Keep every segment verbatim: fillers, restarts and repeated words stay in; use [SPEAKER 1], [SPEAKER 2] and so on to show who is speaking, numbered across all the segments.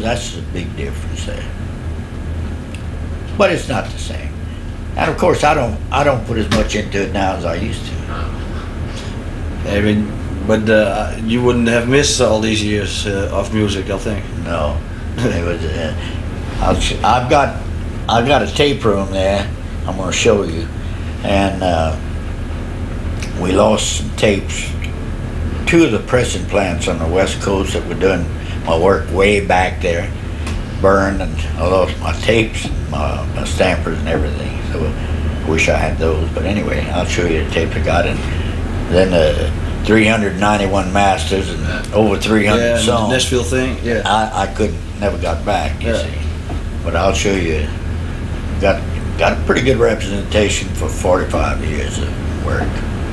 [SPEAKER 1] those, that's the big difference there. But it's not the same. And of course, I don't I don't put as much into it now as I used to.
[SPEAKER 2] I mean, but uh, you wouldn't have missed all these years uh, of music, I think.
[SPEAKER 1] No, it was. Uh, I'll, I've got I've got a tape room there. I'm going to show you, and uh, we lost some tapes. Two of the pressing plants on the West Coast that were doing my work way back there burned, and I lost my tapes, my, my stampers, and everything. So I wish I had those. But anyway, I'll show you the tape I got, and then the three hundred ninety-one masters and over three hundred
[SPEAKER 2] yeah,
[SPEAKER 1] songs.
[SPEAKER 2] The Nashville thing. Yeah.
[SPEAKER 1] I, I couldn't, never got back. You
[SPEAKER 2] Yeah.
[SPEAKER 1] see, but I'll show you. Got got a pretty good representation for forty-five years of work.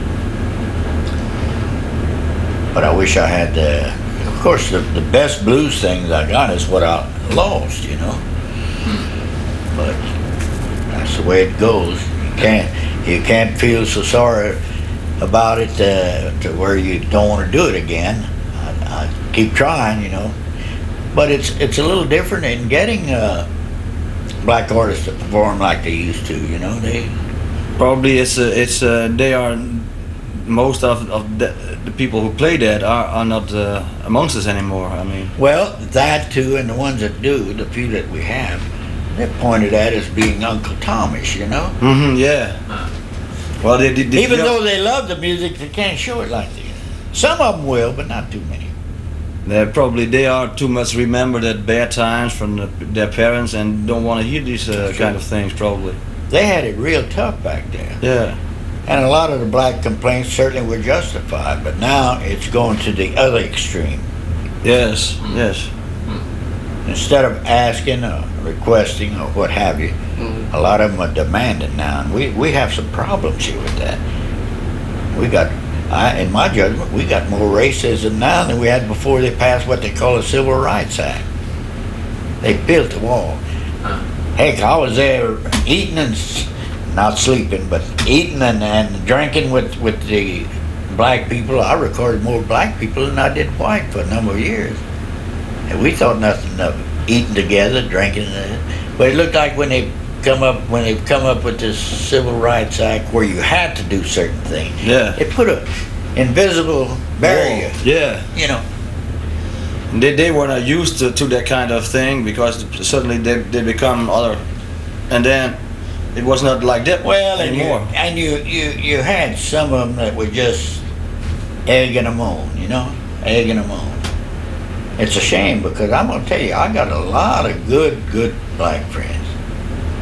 [SPEAKER 1] But I wish I had the. Of course, the, the best blues things I got is what I lost, you know. But that's the way it goes. You can't you can't feel so sorry about it uh, to where you don't want to do it again. I, I keep trying, you know. But it's it's a little different in getting uh, black artists to perform like they used to, you know. They
[SPEAKER 2] Probably it's uh, it's uh, they are most of of the, the people who play that are are not uh, amongst us anymore. I mean.
[SPEAKER 1] well that too, and the ones that do, the few that we have, they're pointed at as being Uncle Tomish, you know.
[SPEAKER 2] Mm-hmm. Yeah. Well, they did.
[SPEAKER 1] Even though they love the music, they can't show it like this. Some of them will, but not too many.
[SPEAKER 2] They probably they are too much remembered at bad times from the, their parents and don't want to hear these uh, kind of things. Probably.
[SPEAKER 1] They had it real tough back then.
[SPEAKER 2] Yeah.
[SPEAKER 1] And a lot of the black complaints certainly were justified, but now it's going to the other extreme.
[SPEAKER 2] Yes. Yes.
[SPEAKER 1] Instead of asking or requesting or what have you,
[SPEAKER 3] Mm.
[SPEAKER 1] a lot of them are demanding now, and we, we have some problems here with that. We got, I, in my judgment, we got more racism now than we had before they passed what they call the Civil Rights Act. They built the wall.
[SPEAKER 3] Huh.
[SPEAKER 1] Heck, I was there eating and, s- not sleeping, but eating and, and drinking with, with the black people. I recorded more black people than I did white for a number of years. And we thought nothing of it, eating together, drinking, and, but it looked like when they come up, when they've come up with this Civil Rights Act where you had to do certain things,
[SPEAKER 2] Yeah.
[SPEAKER 1] it put a invisible barrier,
[SPEAKER 2] Oh, yeah.
[SPEAKER 1] you know.
[SPEAKER 2] They they were not used to, to that kind of thing because suddenly they they become other, and then it was not like that
[SPEAKER 1] Well, and you,
[SPEAKER 2] anymore.
[SPEAKER 1] and you, you, you had some of them that were just egging them on, you know, egging them on. It's a shame because I'm going to tell you, I got a lot of good, good black friends.